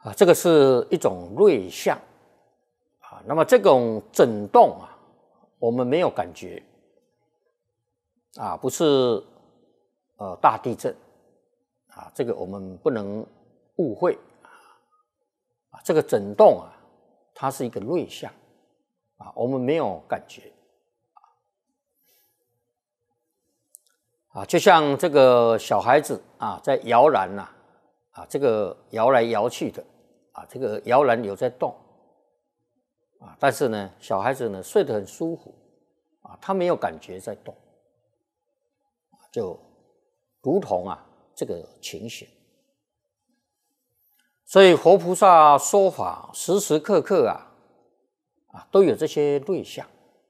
这个是一种瑞相那么这种震动我们没有感觉不是大地震这个我们不能误会这个震动它是一个瑞相我们没有感觉就像这个小孩子在摇篮这个摇来摇去的这个摇篮有在动但是呢小孩子呢睡得很舒服他没有感觉在动就如同这个情形。所以佛菩萨说法时时刻刻都有这些瑞相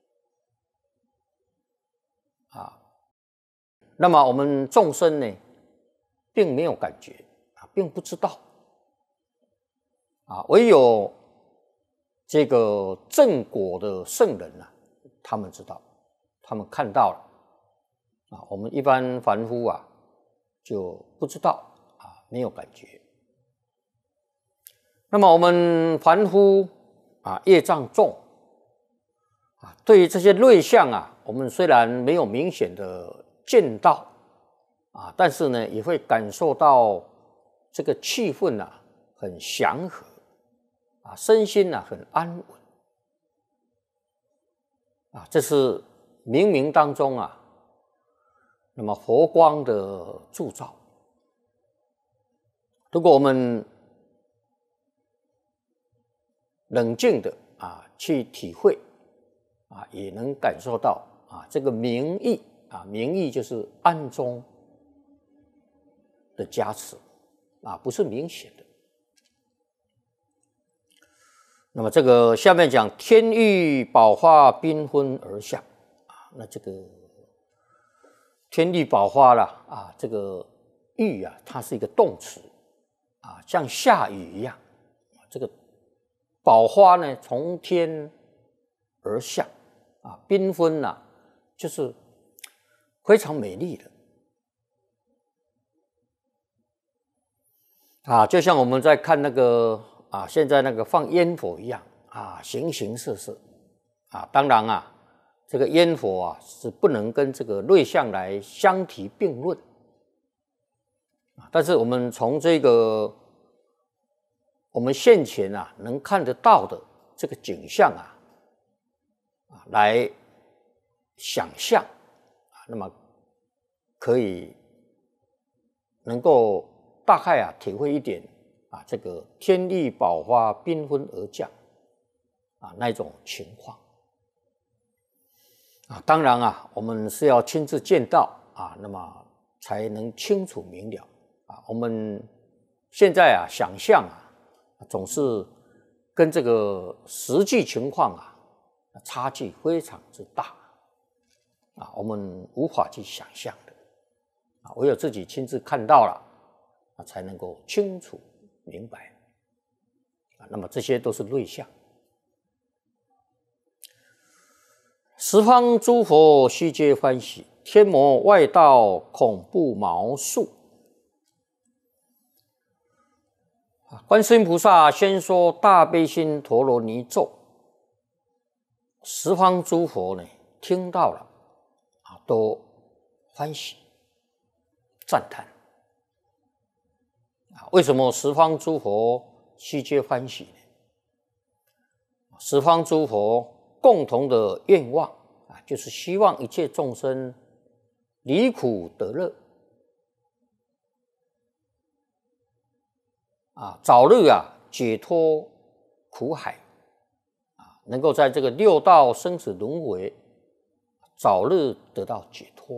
那么我们众生呢并没有感觉并不知道唯有这个正果的圣人他们知道，他们看到了我们一般凡夫就不知道没有感觉。那么我们凡夫业障重对于这些瑞相我们虽然没有明显的见到但是呢也会感受到这个气氛很祥和身心很安稳这是冥冥当中那么佛光的铸造。如果我们冷静的去体会也能感受到这个明意明意就是暗中的加持不是明显的。那么这个下面讲天欲宝花缤纷而下那这个天欲宝花啦这个欲它是一个动词像下雨一样这个宝花呢从天而下缤纷就是非常美丽的就像我们在看那个现在那个放烟火一样形形色色当然这个烟火是不能跟这个瑞相来相提并论但是我们从这个我们现前能看得到的这个景象来想象那么可以能够大概体会一点这个天欲宝花缤纷而降那一种情况当然我们是要亲自见到那么才能清楚明了我们现在想象总是跟这个实际情况差距非常之大我们无法去想象的唯有自己亲自看到了才能够清楚明白那么这些都是瑞相。十方诸佛悉皆欢喜，天魔外道恐不毛数。观世音菩萨先说大悲心陀罗尼咒，十方诸佛呢听到了都欢喜赞叹为什么十方诸佛悉皆欢喜呢？十方诸佛共同的愿望就是希望一切众生离苦得乐早日解脱苦海能够在这个六道生死轮回早日得到解脱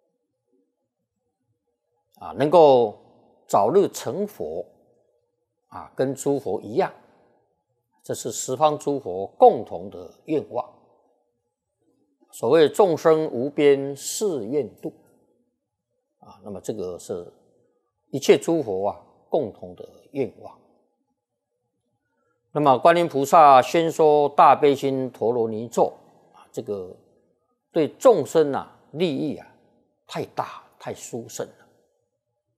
能够早日成佛跟诸佛一样，这是十方诸佛共同的愿望。所谓众生无边誓愿度那么这个是一切诸佛共同的愿望。那么观音菩萨先说大悲心陀罗尼咒这个对众生利益太大太殊胜